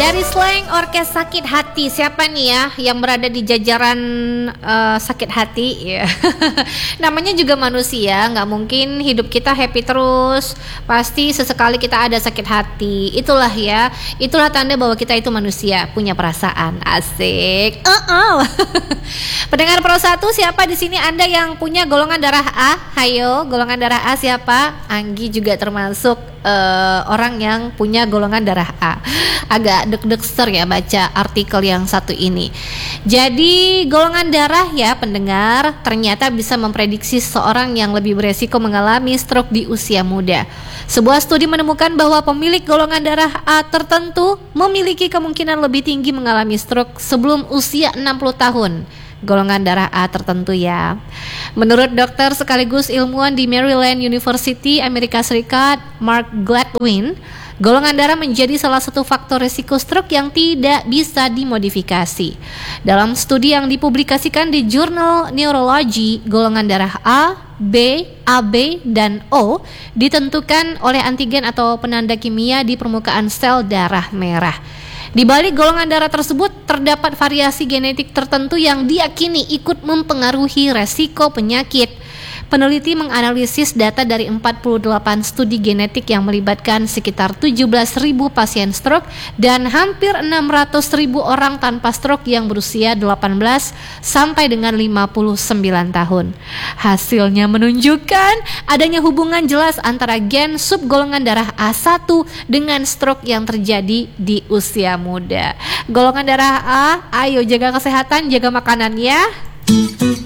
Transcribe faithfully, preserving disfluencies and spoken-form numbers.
Dari slang orkes sakit hati, siapa nih ya yang berada di jajaran uh, sakit hati ya? Namanya juga manusia, nggak mungkin hidup kita happy terus. Pasti sesekali kita ada sakit hati. Itulah ya, itulah tanda bahwa kita itu manusia, punya perasaan. Asik. Uh-uh. Pendengar Pro satu, siapa di sini Anda yang punya golongan darah A? Hayo, golongan darah A siapa? Anggi juga termasuk uh, orang yang punya golongan darah A. Agak deg-degster ya baca artikel yang satu ini. Jadi golongan darah ya pendengar ternyata bisa memprediksi seseorang yang lebih beresiko mengalami stroke di usia muda. Sebuah studi menemukan bahwa pemilik golongan darah A tertentu memiliki kemungkinan lebih tinggi mengalami stroke sebelum usia enam puluh tahun. Golongan darah A tertentu ya. Menurut dokter sekaligus ilmuwan di Maryland University, Amerika Serikat, Mark Gladwin, golongan darah menjadi salah satu faktor risiko stroke yang tidak bisa dimodifikasi. Dalam studi yang dipublikasikan di Jurnal Neurology, golongan darah A, B, A B, dan O ditentukan oleh antigen atau penanda kimia di permukaan sel darah merah. Di balik golongan darah tersebut terdapat variasi genetik tertentu yang diyakini ikut mempengaruhi resiko penyakit. Peneliti menganalisis data dari empat puluh delapan studi genetik yang melibatkan sekitar tujuh belas ribu pasien stroke dan hampir enam ratus ribu orang tanpa stroke yang berusia delapan belas sampai dengan lima puluh sembilan tahun. Hasilnya menunjukkan adanya hubungan jelas antara gen subgolongan darah A satu dengan stroke yang terjadi di usia muda. Golongan darah A, ayo jaga kesehatan, jaga makanan ya.